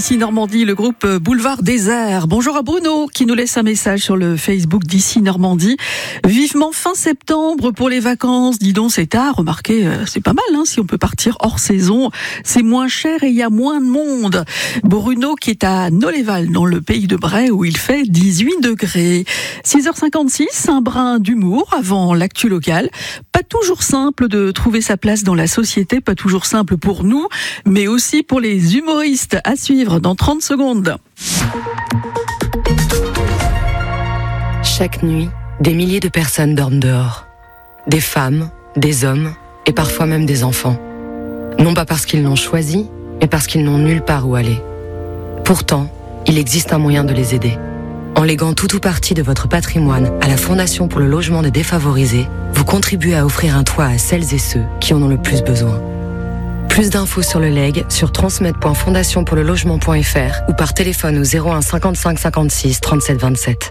Ici Normandie, le groupe Boulevard Désert. Bonjour à Bruno qui nous laisse un message sur le Facebook d'Ici Normandie. Vivement fin septembre pour les vacances. Dis donc, c'est tard. Remarquez, c'est pas mal si on peut partir hors saison. C'est moins cher et il y a moins de monde. Bruno qui est à Noléval dans le pays de Bray où il fait 18 degrés. 6h56, un brin d'humour avant l'actu locale. Pas toujours simple de trouver sa place dans la société, pas toujours simple pour nous, mais aussi pour les humoristes. À suivre dans 30 secondes. Chaque nuit, des milliers de personnes dorment dehors. Des femmes, des hommes et parfois même des enfants. Non pas parce qu'ils l'ont choisi, mais parce qu'ils n'ont nulle part où aller. Pourtant, il existe un moyen de les aider. En léguant tout ou partie de votre patrimoine à la Fondation pour le logement des défavorisés, vous contribuez à offrir un toit à celles et ceux qui en ont le plus besoin. Plus d'infos sur le leg sur transmet.fondationpourlelogement.fr ou par téléphone au 01 55 56 37 27.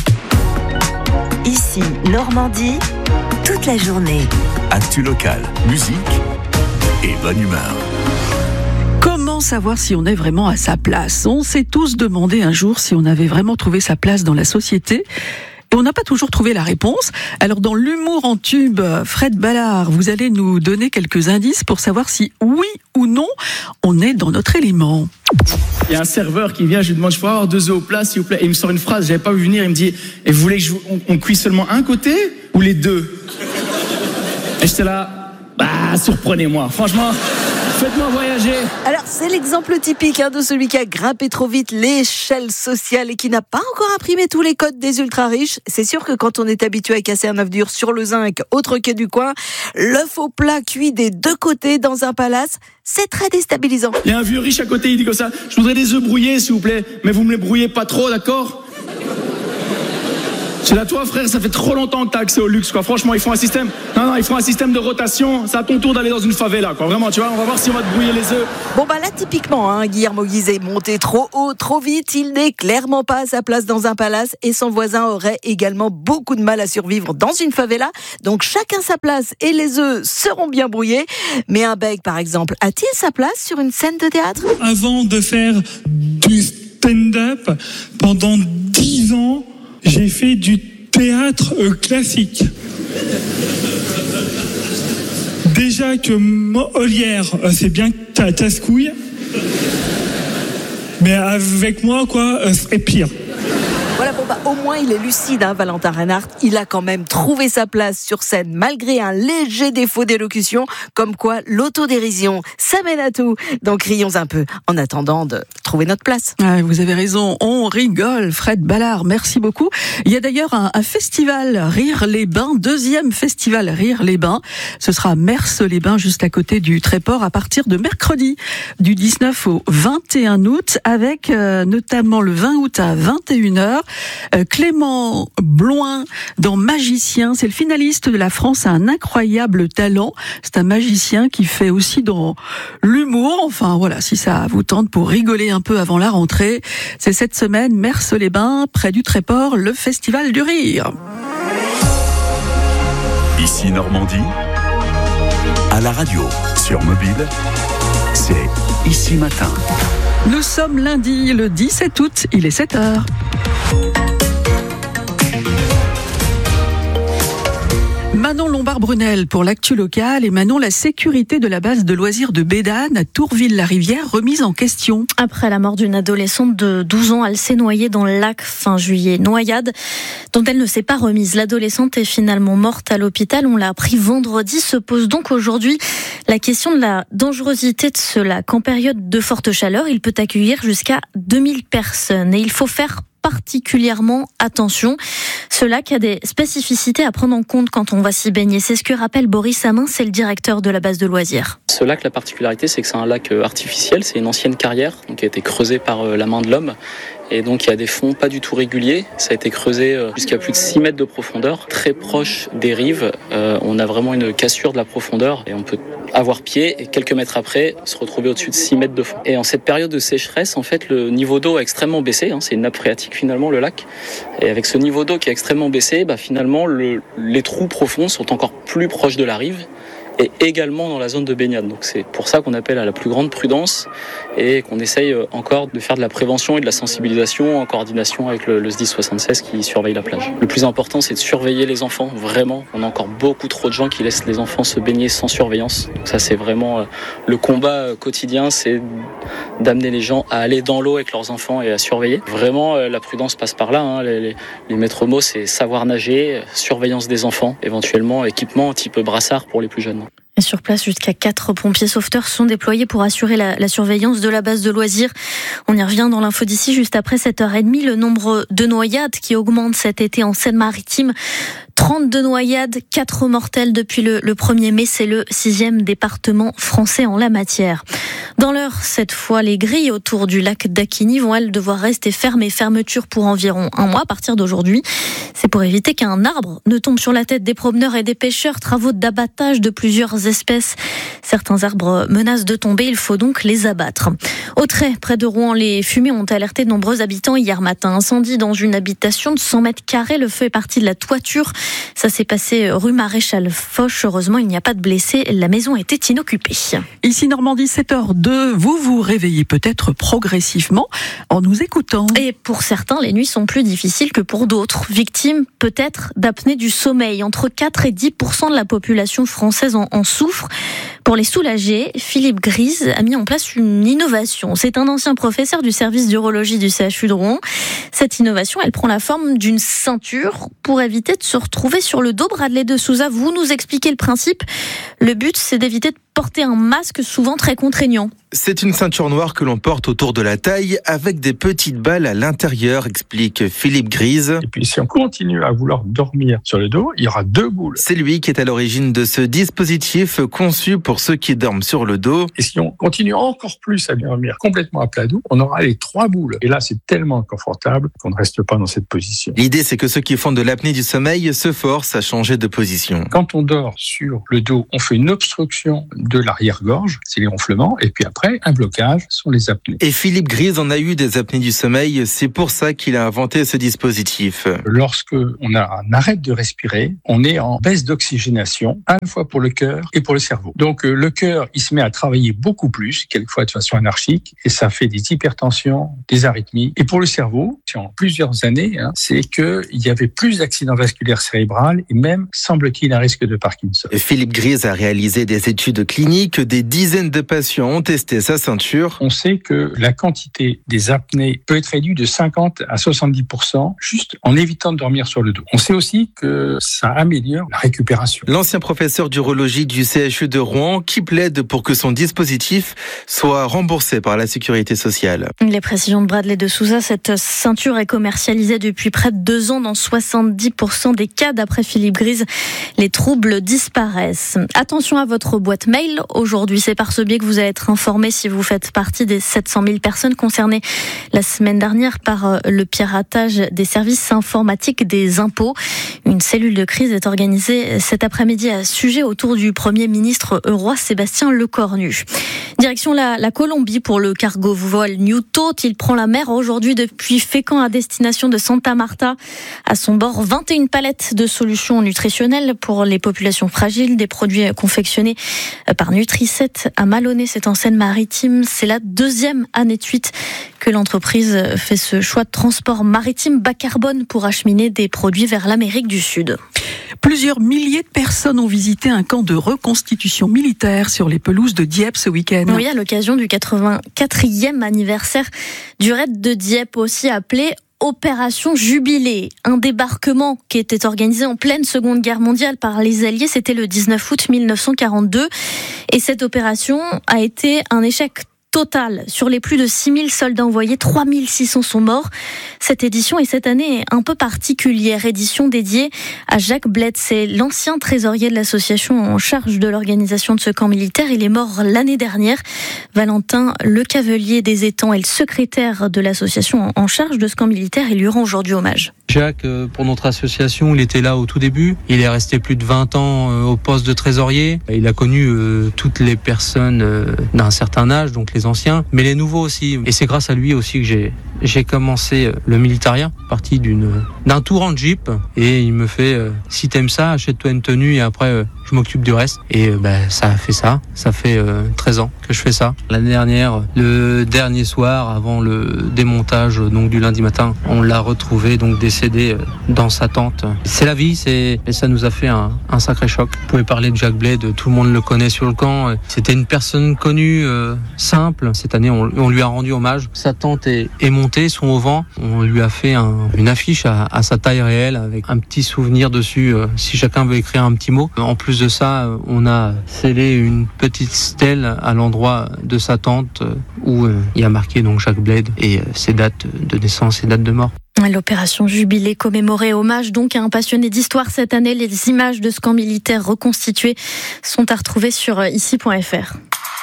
Ici, Normandie, toute la journée. Actu locale, musique et bonne humeur. Comment savoir si on est vraiment à sa place ? On s'est tous demandé un jour si on avait vraiment trouvé sa place dans la société. Et on n'a pas toujours trouvé la réponse. Alors dans l'humour en tube, Fred Ballard, vous allez nous donner quelques indices pour savoir si oui ou non, on est dans notre élément. Il y a un serveur qui vient, je lui demande, je peux avoir 2 œufs au plat s'il vous plaît. Et il me sort une phrase, j'avais pas vu venir, il me dit, et vous voulez qu'on cuise seulement un côté ou les deux ? Et j'étais là, surprenez-moi, franchement. Faites-moi voyager. Alors, c'est l'exemple typique de celui qui a grimpé trop vite l'échelle sociale et qui n'a pas encore imprimé tous les codes des ultra-riches. C'est sûr que quand on est habitué à casser un œuf dur sur le zinc, autre quai du coin, l'œuf au plat cuit des deux côtés dans un palace, c'est très déstabilisant. Il y a un vieux riche à côté, il dit comme ça, je voudrais des œufs brouillés s'il vous plaît, mais vous me les brouillez pas trop, d'accord ? C'est là, toi, frère, ça fait trop longtemps que t'as accès au luxe, quoi. Franchement, ils font un système de rotation. C'est à ton tour d'aller dans une favela, quoi. Vraiment, tu vois, on va voir si on va te brouiller les œufs. Bon, là, typiquement, Guillermo Guizet, monté trop haut, trop vite, il n'est clairement pas à sa place dans un palace et son voisin aurait également beaucoup de mal à survivre dans une favela. Donc, chacun sa place et les œufs seront bien brouillés. Mais un bec, par exemple, a-t-il sa place sur une scène de théâtre ? Avant de faire du stand-up, pendant 10 ans, j'ai fait du théâtre classique. Déjà que Molière, c'est bien casse-couille. Mais avec moi, c'est pire. Voilà, au moins il est lucide, Valentin Reinhardt. Il a quand même trouvé sa place sur scène malgré un léger défaut d'élocution. Comme quoi, l'autodérision, ça mène à tout. Donc rions un peu en attendant de trouver notre place. Vous avez raison, on rigole. Fred Ballard, merci beaucoup. Il y a d'ailleurs un festival Rire-les-Bains, 2e festival Rire-les-Bains. Ce sera à Mers-les-Bains, juste à côté du Tréport, à partir de mercredi, du 19 au 21 août, avec notamment le 20 août à 21h. Clément Bloin dans Magicien, c'est le finaliste de La France a un incroyable talent. C'est un magicien qui fait aussi dans l'humour. Enfin voilà, si ça vous tente pour rigoler un peu avant la rentrée, c'est cette semaine Mers-les-Bains, près du Tréport, le Festival du Rire. Ici Normandie, à la radio, sur mobile, c'est Ici Matin. Nous sommes lundi, le 17 août, il est 7h. Manon Lombard-Brunel pour l'actu locale et Manon, la sécurité de la base de loisirs de Bédane à Tourville-la-Rivière remise en question. Après la mort d'une adolescente de 12 ans, elle s'est noyée dans le lac fin juillet. Noyade dont elle ne s'est pas remise. L'adolescente est finalement morte à l'hôpital. On l'a appris vendredi. Se pose donc aujourd'hui la question de la dangerosité de ce lac. En période de forte chaleur, il peut accueillir jusqu'à 2000 personnes et il faut faire particulièrement attention. Ce lac a des spécificités à prendre en compte quand on va s'y baigner. C'est ce que rappelle Boris Hamin, c'est le directeur de la base de loisirs. Ce lac, la particularité, c'est que c'est un lac artificiel. C'est une ancienne carrière donc, qui a été creusée par la main de l'homme. Et donc il y a des fonds pas du tout réguliers. Ça a été creusé jusqu'à plus de 6 mètres de profondeur, très proche des rives. On a vraiment une cassure de la profondeur et on peut avoir pied et quelques mètres après se retrouver au-dessus de 6 mètres de fond. Et en cette période de sécheresse, en fait, le niveau d'eau a extrêmement baissé. C'est une nappe phréatique finalement, le lac. Et avec ce niveau d'eau qui est extrêmement baissé, finalement les trous profonds sont encore plus proches de la rive. et également dans la zone de baignade. Donc c'est pour ça qu'on appelle à la plus grande prudence et qu'on essaye encore de faire de la prévention et de la sensibilisation en coordination avec le SDIS 76 qui surveille la plage. Le plus important, c'est de surveiller les enfants, vraiment. On a encore beaucoup trop de gens qui laissent les enfants se baigner sans surveillance. Donc ça, c'est vraiment le combat quotidien, c'est d'amener les gens à aller dans l'eau avec leurs enfants et à surveiller. Vraiment, la prudence passe par là. Les maîtres mots, c'est savoir nager, surveillance des enfants, éventuellement équipement type brassard pour les plus jeunes. Et sur place, jusqu'à 4 pompiers sauveteurs sont déployés pour assurer la surveillance de la base de loisirs. On y revient dans l'info d'ici, juste après 7h30. Le nombre de noyades qui augmente cet été en Seine-Maritime. 32 noyades, 4 mortels depuis le 1er mai. C'est le 6e département français en la matière. Dans l'heure, cette fois, les grilles autour du lac d'Acquigny vont, elles, devoir rester fermées. Fermeture pour environ 1 mois à partir d'aujourd'hui. C'est pour éviter qu'un arbre ne tombe sur la tête des promeneurs et des pêcheurs. Travaux d'abattage de plusieurs espèces. Certains arbres menacent de tomber, il faut donc les abattre. Au Trait, près de Rouen, les fumées ont alerté de nombreux habitants hier matin. Incendie dans une habitation de 100 mètres carrés. Le feu est parti de la toiture. Ça s'est passé rue Maréchal Foch. Heureusement, il n'y a pas de blessés. La maison était inoccupée. Ici Normandie, 7h02. Vous vous réveillez peut-être progressivement en nous écoutant. Et pour certains, les nuits sont plus difficiles que pour d'autres. Victimes peut-être d'apnée du sommeil. Entre 4 et 10% de la population française en souffre. Pour les soulager, Philippe Grise a mis en place une innovation. C'est un ancien professeur du service d'urologie du CHU de Rouen. Cette innovation, elle prend la forme d'une ceinture pour éviter de se retrouver sur le dos. Bradley de Souza, vous nous expliquez le principe. Le but, c'est d'éviter de porter un masque souvent très contraignant. C'est une ceinture noire que l'on porte autour de la taille avec des petites balles à l'intérieur, explique Philippe Grise. Et puis si on continue à vouloir dormir sur le dos, il y aura 2 boules. C'est lui qui est à l'origine de ce dispositif conçu pour ceux qui dorment sur le dos. Et si on continue encore plus à dormir complètement à plat dos, on aura les 3 boules. Et là, c'est tellement confortable qu'on ne reste pas dans cette position. L'idée, c'est que ceux qui font de l'apnée du sommeil se forcent à changer de position. Quand on dort sur le dos, on fait une obstruction de l'arrière-gorge, c'est les ronflements, et puis après, un blocage sont les apnées. Et Philippe Grise en a eu des apnées du sommeil, c'est pour ça qu'il a inventé ce dispositif. Lorsque on arrête de respirer, on est en baisse d'oxygénation, à la fois pour le cœur et pour le cerveau. Donc le cœur, il se met à travailler beaucoup plus, quelquefois de façon anarchique, et ça fait des hypertensions, des arythmies. Et pour le cerveau, en plusieurs années, c'est qu'il y avait plus d'accidents vasculaires cérébraux et même, semble-t-il, un risque de Parkinson. Philippe Grise a réalisé des études cliniques, des dizaines de patients ont testé sa ceinture. On sait que la quantité des apnées peut être réduite de 50 à 70% juste en évitant de dormir sur le dos. On sait aussi que ça améliore la récupération. L'ancien professeur d'urologie du CHU de Rouen qui plaide pour que son dispositif soit remboursé par la sécurité sociale. Les précisions de Bradley de Souza, cette ceinture est commercialisée depuis près de 2 ans dans 70% des cas. D'après Philippe Grise, les troubles disparaissent. Attention à votre boîte mail. Aujourd'hui, c'est par ce biais que vous allez être informé si vous faites partie des 700 000 personnes concernées la semaine dernière par le piratage des services informatiques des impôts. Une cellule de crise est organisée cet après-midi à ce sujet autour du Premier ministre roi Sébastien Lecornu. Direction la Colombie pour le cargo voile New Thought. Il prend la mer aujourd'hui depuis Fécamp à destination de Santa Marta. À son bord, 21 palettes de solutions nutritionnelles pour les populations fragiles, des produits confectionnés par Nutricet à Maloney, c'est en Seine-Maritime. C'est la 2e année de suite que l'entreprise fait ce choix de transport maritime bas carbone pour acheminer des produits vers l'Amérique du Sud. Plusieurs milliers de personnes ont visité un camp de reconstitution militaire sur les pelouses de Dieppe ce week-end. Oui, à l'occasion du 84e anniversaire du raid de Dieppe, aussi appelé Opération Jubilé, un débarquement qui était organisé en pleine Seconde Guerre mondiale par les Alliés. C'était le 19 août 1942. Et cette opération a été un échec total. Sur les plus de 6000 soldats envoyés, 3600 sont morts. Cette édition est cette année un peu particulière. Édition dédiée à Jacques Bled. C'est l'ancien trésorier de l'association en charge de l'organisation de ce camp militaire. Il est mort l'année dernière. Valentin Lecavelier des Étangs est le secrétaire de l'association en charge de ce camp militaire. Il lui rend aujourd'hui hommage. Jacques, pour notre association, il était là au tout début. Il est resté plus de 20 ans au poste de trésorier. Il a connu toutes les personnes d'un certain âge, donc les anciens, mais les nouveaux aussi. Et c'est grâce à lui aussi que j'ai commencé le militaria, parti d'un tour en Jeep, et il me fait si t'aimes ça, achète-toi une tenue et après je m'occupe du reste. Et ça a fait ça. Ça fait 13 ans que je fais ça. L'année dernière, le dernier soir, avant le démontage donc du lundi matin, on l'a retrouvé donc décédé dans sa tente. C'est la vie, et ça nous a fait un sacré choc. Vous pouvez parler de Jacques Bled, tout le monde le connaît sur le camp. C'était une personne connue, simple. Cette année, on lui a rendu hommage. Sa tente est montée, son auvent. On lui a fait une affiche à sa taille réelle avec un petit souvenir dessus, si chacun veut écrire un petit mot. En plus de ça, on a scellé une petite stèle à l'endroit de sa tente où il y a marqué donc Jacques Bled et ses dates de naissance et dates de mort. L'opération Jubilé commémorée hommage donc à un passionné d'histoire cette année. Les images de ce camp militaire reconstitué sont à retrouver sur ici.fr.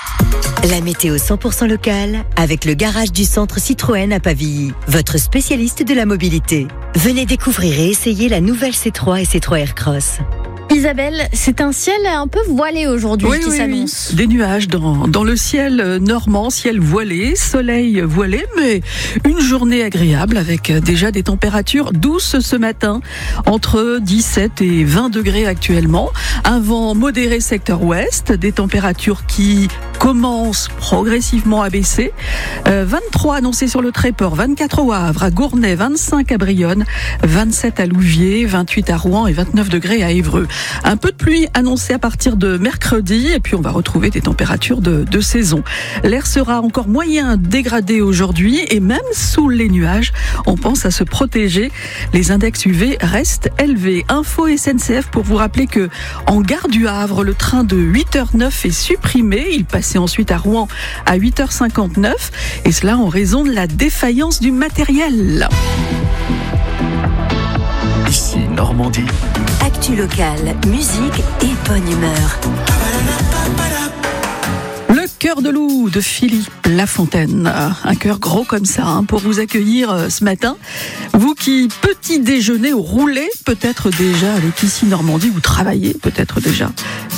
La météo 100% locale avec le garage du centre Citroën à Pavilly, votre spécialiste de la mobilité. Venez découvrir et essayer la nouvelle C3 et C3 Aircross. Isabelle, c'est un ciel un peu voilé aujourd'hui qui s'annonce. Oui. Des nuages dans le ciel normand, ciel voilé, soleil voilé, mais une journée agréable avec déjà des températures douces ce matin, entre 17 et 20 degrés actuellement. Un vent modéré secteur ouest, des températures qui commencent progressivement à baisser. 23 annoncés sur le Tréport, 24 au Havre, à Gournay, 25 à Brionne, 27 à Louviers, 28 à Rouen et 29 degrés à Évreux. Un peu de pluie annoncée à partir de mercredi et puis on va retrouver des températures de saison. L'air sera encore moyen dégradé aujourd'hui et même sous les nuages, on pense à se protéger. Les index UV restent élevés. Info SNCF pour vous rappeler que en gare du Havre, le train de 8h09 est supprimé. Il passait ensuite à Rouen à 8h59 et cela en raison de la défaillance du matériel. Ici Normandie. Actu locale, musique et bonne humeur. Le cœur de loup de Philippe Lafontaine. Un cœur gros comme ça pour vous accueillir ce matin. Vous qui petit déjeuner ou roulez peut-être déjà avec ici Normandie, vous travaillez peut-être déjà